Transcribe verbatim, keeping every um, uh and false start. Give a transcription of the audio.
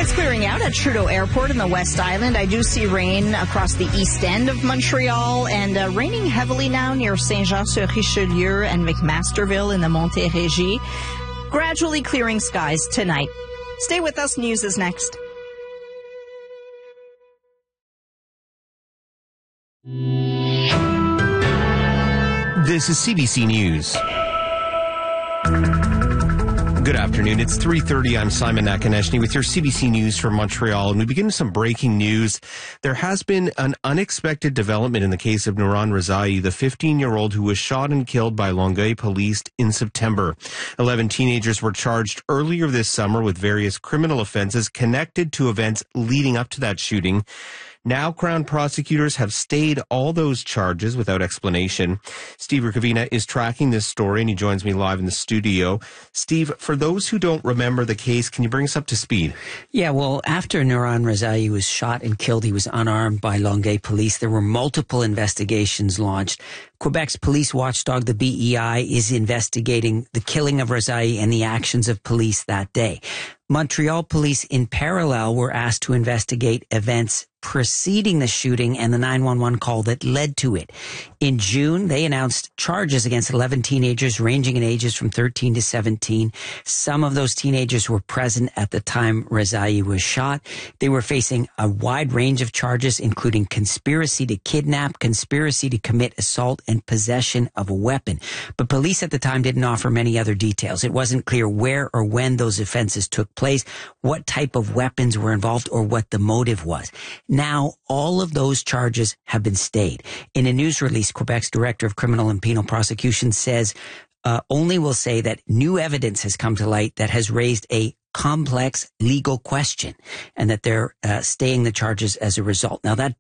It's clearing out at Trudeau Airport in the West Island. I do see rain across the east end of Montreal and uh, raining heavily now near Saint-Jean-sur-Richelieu and McMasterville in the Montérégie. Gradually clearing skies tonight. Stay with us. News is next. This is C B C News. Good afternoon. It's three thirty. I'm Simon Nakonechny with your C B C News from Montreal, and we begin with some breaking news. There has been an unexpected development in the case of Nouron Rezaei, the fifteen-year-old who was shot and killed by Longueuil police in September. Eleven teenagers were charged earlier this summer with various criminal offenses connected to events leading up to that shooting. Now, Crown prosecutors have stayed all those charges without explanation. Steve Rukavina is tracking this story, and he joins me live in the studio. Steve, for those who don't remember the case, can you bring us up to speed? Yeah, well, after Nouron Rezaei was shot and killed, he was unarmed by Longueuil police. There were multiple investigations launched. Quebec's police watchdog, the B E I, is investigating the killing of Rezaei and the actions of police that day. Montreal police, in parallel, were asked to investigate events preceding the shooting and the nine one one call that led to it. In June, they announced charges against eleven teenagers ranging in ages from thirteen to seventeen. Some of those teenagers were present at the time Rezaei was shot. They were facing a wide range of charges, including conspiracy to kidnap, conspiracy to commit assault, and possession of a weapon. But police at the time didn't offer many other details. It wasn't clear where or when those offenses took place, what type of weapons were involved, or what the motive was. Now, all of those charges have been stayed. In a news release, Quebec's Director of Criminal and Penal Prosecution says uh, only will say that new evidence has come to light that has raised a complex legal question and that they're uh, staying the charges as a result. Now, that